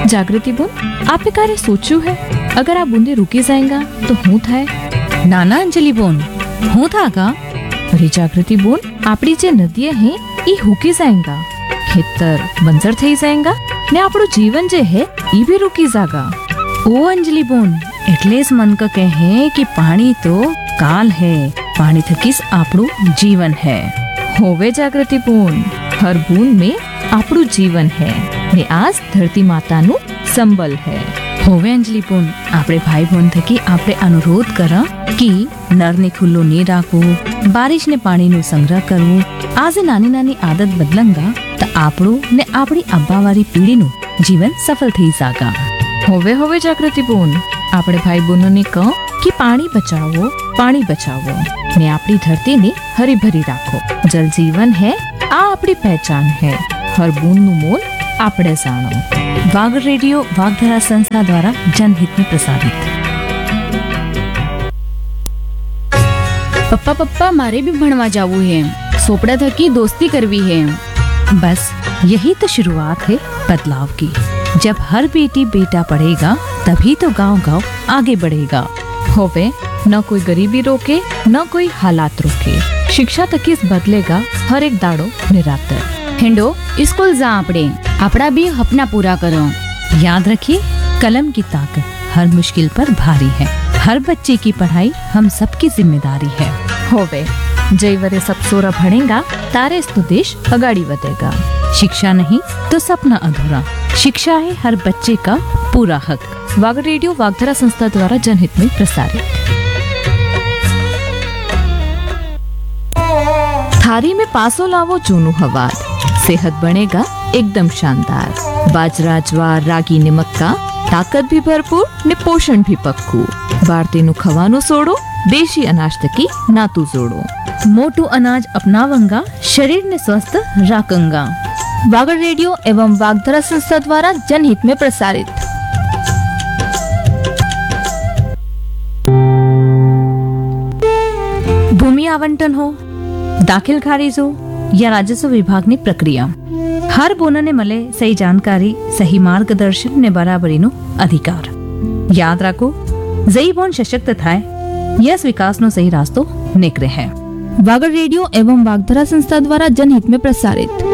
जागृति बोन, आपे क्यारे सोच्યું है अगर આ બુંદે રૂકી જાયગા તો હું થાય? નાના અંજલિ બોન, હું થાગા? अरे जागृति बोन, આપણી જે નદીએ હે ઈ હુકી જાયગા, ખેતર બંજર થઈ જાયગા ને આપણું જીવન જે હે ઈ भी रुकी जागा। ओ अंजलि बोन, એટલે જ મન ક કહે कि पानी तो काल है, पानी थकीस આપણું जीवन है। होवे जागृति बोन, हर बूंद में આપણું जीवन है ने आज धरती माताનું संबल है। होवे अंजलि बोन, આપણે ભાઈ બોન થકી આપણે અનુરોધ કર कि નરને ખુલ્લો નહીં રાખવું, બારિશને પાણીનો સંગ્રહ કરવું। આજે નાની નાની આદત બદલંગા તો આપણું ને આપણી અબ્બાવારી પેઢીનું જીવન સફળ થઈ જાગા। होवे जागृति बोन, આપણે ભાઈ બહેનોને કહો कि पानी बचाओ, पानी बचाओ ने આપણી ધરતીને हरी भरी રાખો। जल जीवन है, आ આપણી पहचान है, हर बूंदનું मोल આપણે જાણો। वाग रेडियो वागधरा संस्था द्वारा जनहित में प्रसारित। पप्पा पप्पा मारे भी भणवा जावू है, सोपड़ा थकी दोस्ती करवी है। बस यही तो शुरुआत है बदलाव की। जब हर बेटी बेटा पढ़ेगा तभी तो गांव-गांव आगे बढ़ेगा। होवे न कोई गरीबी रोके न कोई हालात रोके, शिक्षा तकीस बदलेगा हर एक दाड़ो निरातर। हेंडो स्कूल जा आपड़े, आपड़ा भी अपना पूरा करो। याद रखिए, कलम की ताकत हर मुश्किल पर भारी है। हर बच्चे की पढ़ाई हम सबकी जिम्मेदारी है। होवे जय वरे सब सोरा भणेगा तारे तो देश अगाड़ी बढ़ेगा। शिक्षा नहीं तो सपना अधूरा, शिक्षा है हर बच्चे का पूरा हक। वाग रेडियो वागधरा संस्था द्वारा जनहित में प्रसारित। थारी में पासो लावो जूनू हवार, सेहत बनेगा एकदम शानदार। बाजरा ज्वार रागी ने मक्का, ताकत भी भरपूर ने पोषण भी पक्कू। भारतीय खवानो सोड़ो, देशी अनाज तकी नातू जोड़ो। मोटू अनाज अपनावंगा, शरीर ने स्वस्थ राखंगा। वागड़ रेडियो एवं वागधरा संस्था द्वारा जनहित में प्रसारित। भूमि आवंटन हो, दाखिल खारिज हो या राजस्व विभाग ની પ્રક્રિયા, हर બોનને મળે સહી जानकारी, सही मार्गदर्शन ने बराबरीનો अधिकार। याद રાખો, जई बोन सशक्त થાય, यस विकासનો सही रास्तो निकरे है। वागड़ रेडियो एवं वागधरा संस्था द्वारा जनहित में प्रसारित।